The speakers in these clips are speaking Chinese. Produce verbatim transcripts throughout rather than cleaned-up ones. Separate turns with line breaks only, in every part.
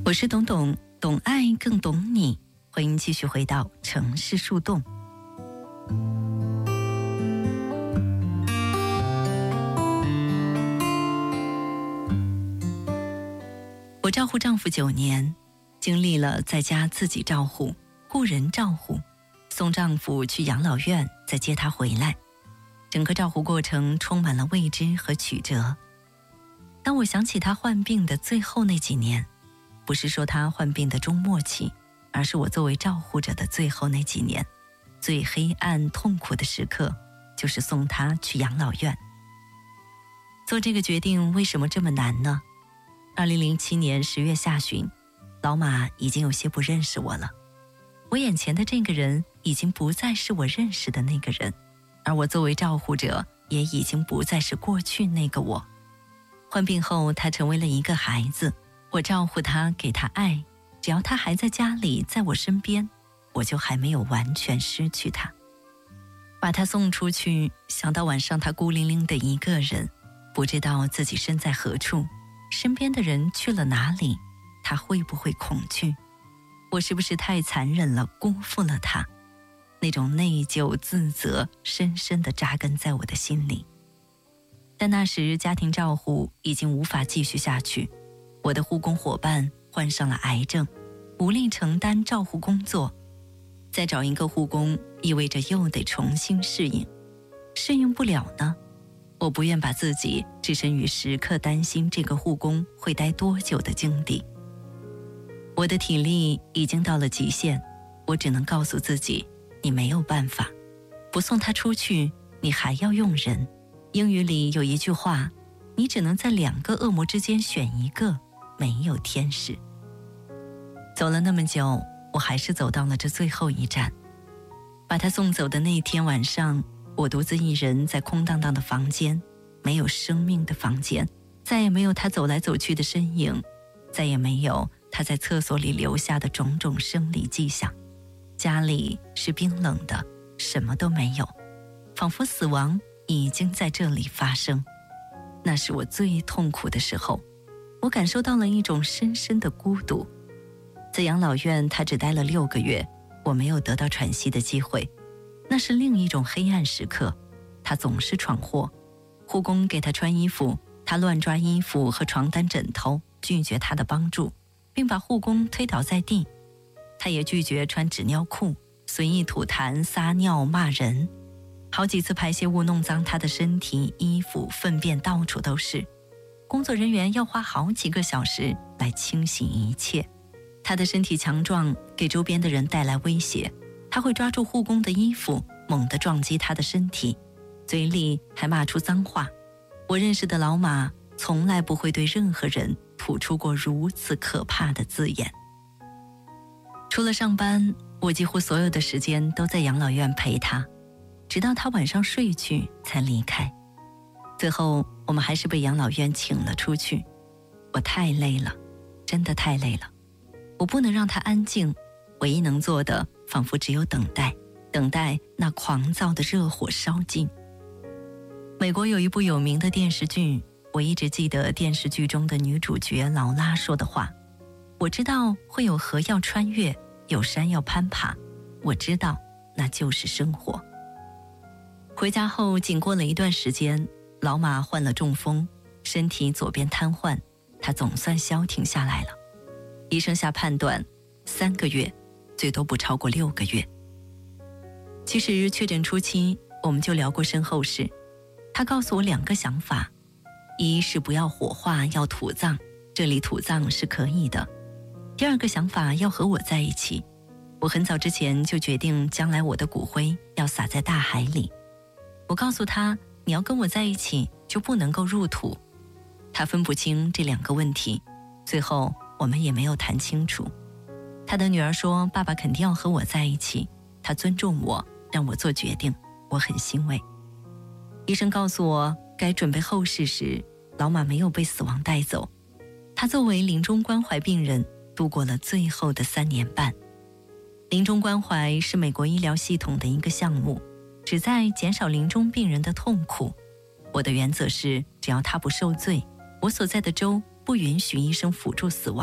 我是董董，懂爱更懂你，欢迎继续回到城市树洞。我照顾丈夫九年，经历了在家自己照护、雇人照护，送丈夫去养老院，再接他回来，整个照护过程充满了未知和曲折。当我想起他患病的最后那几年，不是说他患病的终末期，而是我作为照护者的最后那几年，最黑暗痛苦的时刻，就是送他去养老院。做这个决定为什么这么难呢？二零零七年十月下旬，老马已经有些不认识我了。我眼前的这个人已经不再是我认识的那个人，而我作为照护者也已经不再是过去那个我。患病后，他成为了一个孩子，我照顾他，给他爱，只要他还在家里，在我身边，我就还没有完全失去他。把他送出去，想到晚上他孤零零的一个人，不知道自己身在何处，身边的人去了哪里，他会不会恐惧？我是不是太残忍了，辜负了他？那种内疚自责深深地扎根在我的心里。但那时家庭照护已经无法继续下去，我的护工伙伴患上了癌症，无力承担照护工作，再找一个护工意味着又得重新适应。适应不了呢，我不愿把自己置身于时刻担心这个护工会待多久的境地。我的体力已经到了极限，我只能告诉自己，你没有办法，不送他出去，你还要用人。英语里有一句话，你只能在两个恶魔之间选一个，没有天使。走了那么久，我还是走到了这最后一站。把他送走的那天晚上，我独自一人在空荡荡的房间，没有生命的房间，再也没有他走来走去的身影，再也没有他在厕所里留下的种种生理迹象。家里是冰冷的，什么都没有，仿佛死亡已经在这里发生。那是我最痛苦的时候，我感受到了一种深深的孤独。在养老院他只待了六个月，我没有得到喘息的机会，那是另一种黑暗时刻。他总是闯祸，护工给他穿衣服，他乱抓衣服和床单枕头，拒绝他的帮助，并把护工推倒在地。他也拒绝穿纸尿裤，随意吐痰、撒尿、骂人。好几次排泄物弄脏他的身体、衣服，粪便到处都是。工作人员要花好几个小时来清洗一切。他的身体强壮，给周边的人带来威胁。他会抓住护工的衣服，猛地撞击他的身体，嘴里还骂出脏话。我认识的老马从来不会对任何人吐出过如此可怕的字眼。除了上班，我几乎所有的时间都在养老院陪他，直到他晚上睡去才离开。最后我们还是被养老院请了出去。我太累了，真的太累了。我不能让他安静，唯一能做的仿佛只有等待，等待那狂躁的热火烧尽。美国有一部有名的电视剧，我一直记得电视剧中的女主角劳拉说的话，我知道会有河要穿越，有山要攀爬，我知道那就是生活。回家后仅过了一段时间，老马患了中风，身体左边瘫痪，他总算消停下来了。医生下判断，三个月，最多不超过六个月。其实确诊初期我们就聊过身后事，他告诉我两个想法，一是不要火化，要土葬，这里土葬是可以的。第二个想法要和我在一起，我很早之前就决定将来我的骨灰要撒在大海里。我告诉他，你要跟我在一起就不能够入土。他分不清这两个问题，最后我们也没有谈清楚。他的女儿说，爸爸肯定要和我在一起，他尊重我，让我做决定，我很欣慰。医生告诉我，该准备后事时，老马没有被死亡带走。他作为临终关怀病人，度过了最后的三年半。临终关怀是美国医疗系统的一个项目，旨在减少临终病人的痛苦。我的原则是，只要他不受罪，我所在的州不允许医生辅助死亡，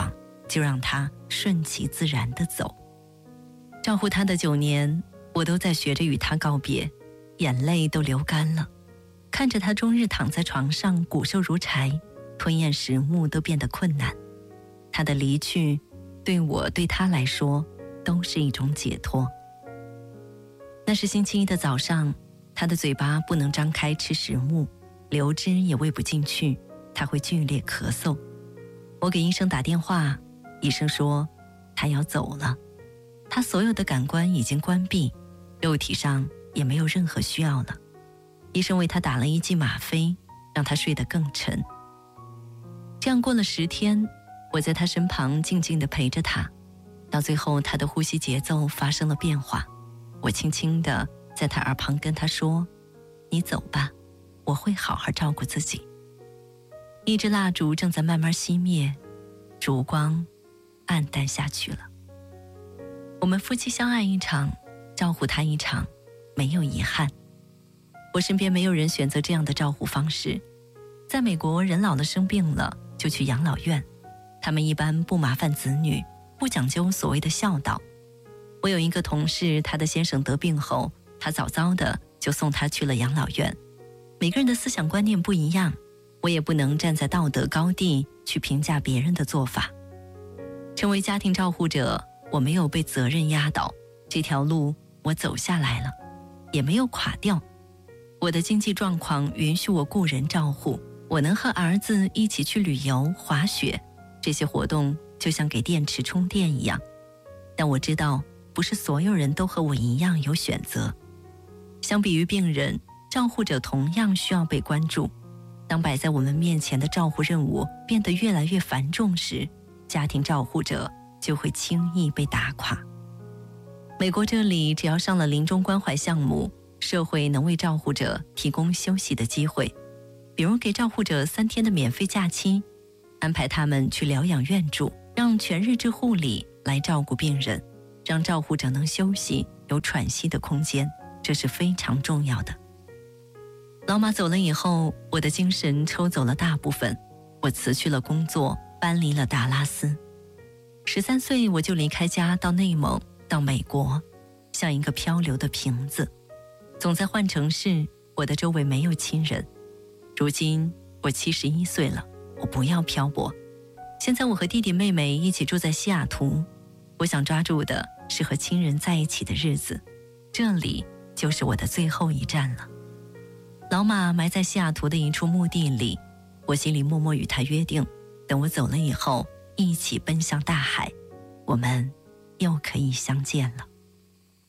就让他顺其自然地走。照顾他的九年，我都在学着与他告别，眼泪都流干了。看着他终日躺在床上骨瘦如柴，吞咽食物都变得困难。他的离去对我对他来说都是一种解脱。那是星期一的早上，他的嘴巴不能张开吃食物，流汁也喂不进去，他会剧烈咳嗽。我给医生打电话，医生说他要走了，他所有的感官已经关闭，肉体上也没有任何需要了。医生为他打了一剂吗啡，让他睡得更沉。这样过了十天，我在他身旁静静地陪着他，到最后他的呼吸节奏发生了变化。我轻轻地在他耳旁跟他说，你走吧，我会好好照顾自己。一支蜡烛正在慢慢熄灭，烛光暗淡下去了。我们夫妻相爱一场，照顾他一场，没有遗憾。我身边没有人选择这样的照顾方式。在美国，人老了生病了就去养老院，他们一般不麻烦子女，不讲究所谓的孝道。我有一个同事，他的先生得病后，他早早的就送他去了养老院。每个人的思想观念不一样，我也不能站在道德高地去评价别人的做法。成为家庭照护者，我没有被责任压倒，这条路我走下来了，也没有垮掉。我的经济状况允许我雇人照护，我能和儿子一起去旅游、滑雪，这些活动就像给电池充电一样。但我知道，不是所有人都和我一样有选择。相比于病人，照护者同样需要被关注。当摆在我们面前的照护任务变得越来越繁重时，家庭照护者就会轻易被打垮。美国这里，只要上了临终关怀项目，社会能为照护者提供休息的机会，比如给照护者三天的免费假期，安排他们去疗养院住，让全日制护理来照顾病人，让照护者能休息，有喘息的空间，这是非常重要的。老马走了以后，我的精神抽走了大部分，我辞去了工作，搬离了达拉斯。十三岁我就离开家，到内蒙，到美国，像一个漂流的瓶子，总在换城市，我的周围没有亲人。如今我七十一岁了，我不要漂泊。现在我和弟弟妹妹一起住在西雅图，我想抓住的是和亲人在一起的日子，这里就是我的最后一站了。老马埋在西雅图的一处墓地里，我心里默默与他约定，等我走了以后，一起奔向大海，我们又可以相见了。